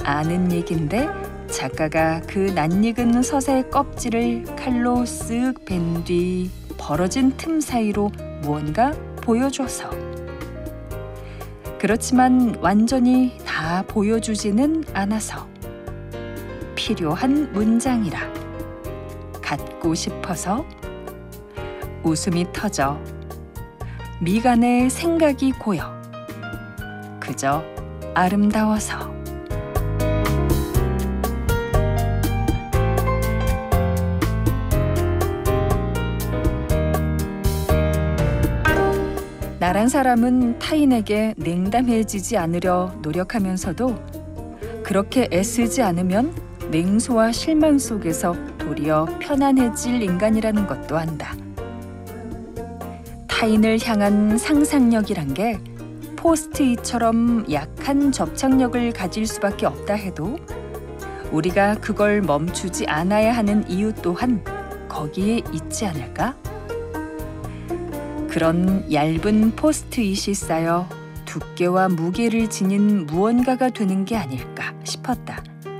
아는 얘긴데 작가가 그 낯익은 서사의 껍질을 칼로 쓱 벤 뒤 벌어진 틈 사이로 무언가 보여줘서. 그렇지만 완전히 다 보여주지는 않아서. 필요한 문장이라. 갖고 싶어서. 웃음이 터져. 미간에 생각이 고여. 그저 아름다워서. 나란 사람은 타인에게 냉담해지지 않으려 노력하면서도 그렇게 애쓰지 않으면 냉소와 실망 속에서 도리어 편안해질 인간이라는 것도 안다. 타인을 향한 상상력이란 게 포스트잇처럼 약한 접착력을 가질 수밖에 없다 해도 우리가 그걸 멈추지 않아야 하는 이유 또한 거기에 있지 않을까? 그런 얇은 포스트잇이 쌓여 두께와 무게를 지닌 무언가가 되는 게 아닐까 싶었다.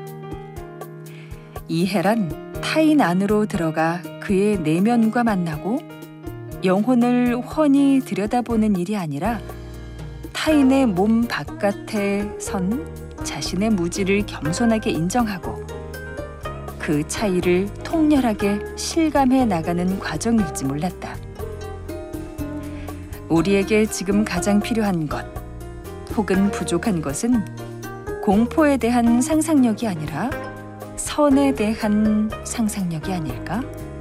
이해란 타인 안으로 들어가 그의 내면과 만나고 영혼을 훤히 들여다보는 일이 아니라 타인의 몸 바깥에 선 자신의 무지를 겸손하게 인정하고 그 차이를 통렬하게 실감해 나가는 과정일지 몰랐다. 우리에게 지금 가장 필요한 것 혹은 부족한 것은 공포에 대한 상상력이 아니라 선에 대한 상상력이 아닐까?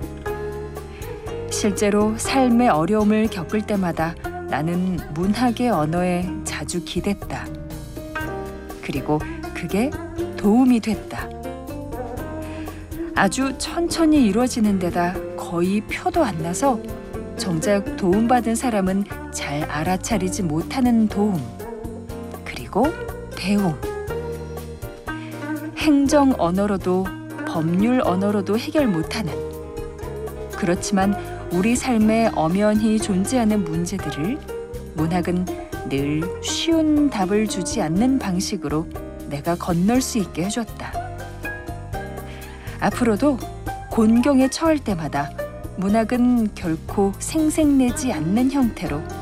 실제로 삶의 어려움을 겪을 때마다 나는 문학의 언어에 자주 기댔다. 그리고 그게 도움이 됐다. 아주 천천히 이루어지는 데다 거의 표도 안 나서 정작 도움받은 사람은 잘 알아차리지 못하는 도움, 그리고 배움. 행정 언어로도 법률 언어로도 해결 못하는, 그렇지만 우리 삶에 엄연히 존재하는 문제들을 문학은 늘 쉬운 답을 주지 않는 방식으로 내가 건널 수 있게 해줬다. 앞으로도 곤경에 처할 때마다 문학은 결코 생색내지 않는 형태로